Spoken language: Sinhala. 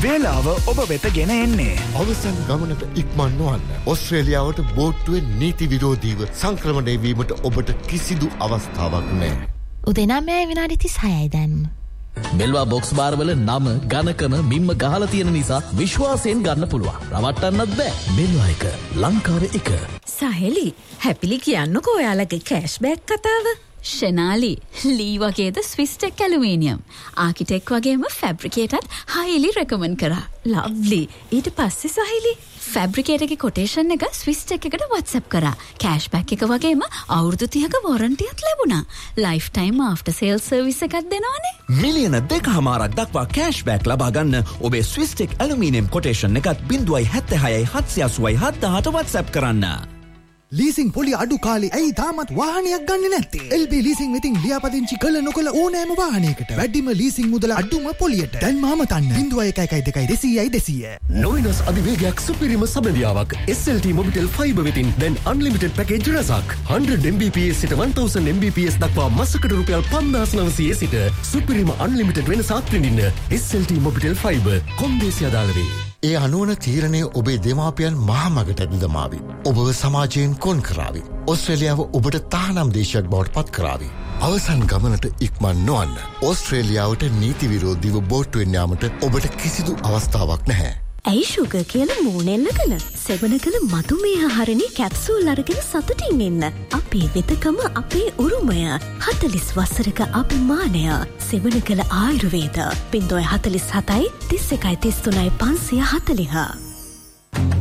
වේලාව ඔබ වෙත ගෙන එන්නේ. අවසන් ගමනට ඉක්මන් නොවන්න. ඕස්ට්‍රේලියාවට බෝට්ටුවේ නීති විරෝධීව සංක්‍රමණය වීමට ඔබට කිසිදු අවස්ථාවක් නැහැ. උදේ 9 විනාඩි 36යි දැන්. මෙල්වා බොක්ස් බාරවල නම ගණකම මිම්ම ගහලා තියෙන නිසා විශ්වාසයෙන් ගන්න පුළුවන්. රවට්ටන්නත් බෑ. මෙල්වා එක ලංකාවේ එක. සහෙලි හැපිලි කියන්නකෝ ඔයාලගේ කෑෂ්බෑක් කතාව. ෂෙනාලි ලී වගේද ස්විස්ටෙක් ඇලුමිනියම් ආකිටෙක් වගේම ෆැබ්‍රිකේටත් හයිලි රෙකමන්ඩ් කරා. ලව්ලි. ඊට පස්සේ සහෙලි ෆැබ්‍රිකේට් එකේ කොටේෂන් එක ස්විස්ටෙක් එකට WhatsApp කරා. කෑෂ්බැක් එක වගේම අවුරුදු 30ක වොරන්ටියක් ලැබුණා. Life time after sale service එකක් දෙනවනේ. මිලියන 2.5ක් දක්වා කෑෂ්බැක් ලබා ගන්න ඔබේ ස්විස්ටෙක් ඇලුමිනියම් කොටේෂන් එකත් 0.76 780 WhatsApp කරන්න. ලීසින් පොලි අඩු කාලේ ඇයි තාමත් වාහනයක් ගන්න නැත්තේ? LB ලීසින් වෙතින් ලියාපදිංචි කළ නොකළ ඕනෑම වාහනයකට වැඩිම ලීසින් මුදල අඩුම පොලියට. දැන් මාම තන්න 0112 නොවිනස් අධිවේගයක් සුපිරිම සබඳියාවක් SLT මොබිටෙල් ෆයිබර් වෙතින් දැන් අන්ලිමිටඩ් පැකේජ් රසක් 100 Mbps සිට 1000 Mbps දක්වා මාසකට රුපියල් 5900 සිට සුපිරිම අන්ලිමිටඩ් වෙනසක් විඳින්න SLT මොබිටෙල් ෆයිබර් කොන්දේසි අදාළ වේ. ඒ අනුවන තීරණය ඔබේ දෙමාපියන් මහමගට ඇදමාවි. ඔබව සමාජයෙන් කොන් කරાવી. ඕස්ට්‍රේලියාව ඔබට තහනම් දේශයක් බවට පත් කරાવી. අවසන් ගමනට ඉක්මන් නොවන්න. ඕස්ට්‍රේලියාවට නීති විරෝධීව බෝට්ටුවෙන් යාමට ඔබට කිසිදු අවස්ථාවක් නැහැ. ඇයි ෂුගර් කියලා මූණෙන්නකන සෙවනකල මధుමේහ හරණි කැප්සූල් අරගෙන සතුටින් ඉන්න. අපේ වෙතකම අපේ උරුමය. 40 වසරක අභිමානය. සෙවනකල ආයුර්වේද 047 31 33 540.